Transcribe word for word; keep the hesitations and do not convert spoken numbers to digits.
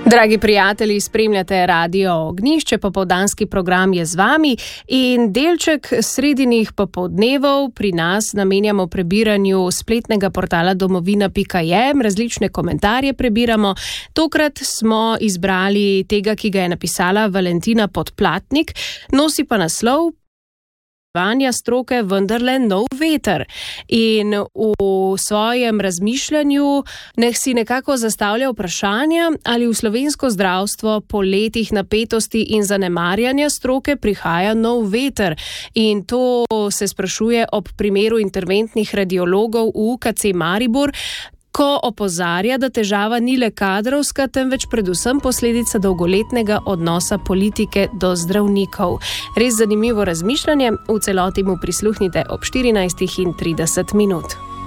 Dragi prijatelji, spremljate Radio Ognjišče, popoldanski program je z vami in delček sredinih popoldnevov pri nas namenjamo prebiranju spletnega portala domovina pika jem, različne komentarje prebiramo. Tokrat smo izbrali tega, ki ga je napisala Valentina Podplatnik, nosi pa naslov Vanja stroke vendarle nov veter. In v svojem razmišljanju nek si nekako zastavlja vprašanja, ali v slovensko zdravstvo po letih napetosti in zanemarjanja stroke prihaja nov veter. In to se sprašuje ob primeru interventnih radiologov v U K C Maribor, ko opozarja, da težava ni le kadrovska, temveč predvsem posledica dolgoletnega odnosa politike do zdravnikov. Res zanimivo razmišljanje, v celoti mu prisluhnite ob štirinajstih in trideset minut.